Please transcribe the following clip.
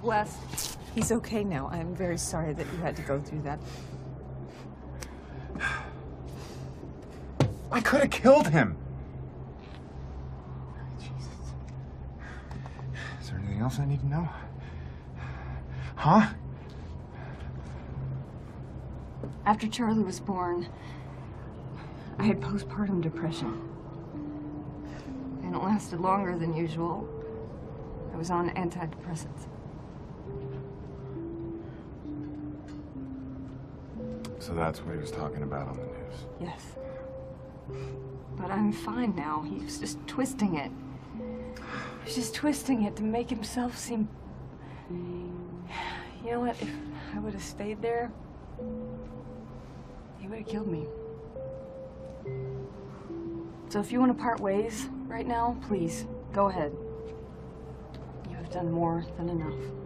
Wes, he's okay now. I'm very sorry that you had to go through that. I could have killed him. Jesus. Is there anything else I need to know? Huh? After Charlie was born, I had postpartum depression. And it lasted longer than usual. I was on antidepressants. So that's what he was talking about on the news. Yes. But I'm fine now. He was just twisting it. He was just twisting it to make himself seem... You know what? If I would have stayed there, he would have killed me. So if you want to part ways right now, please, go ahead. You have done more than enough.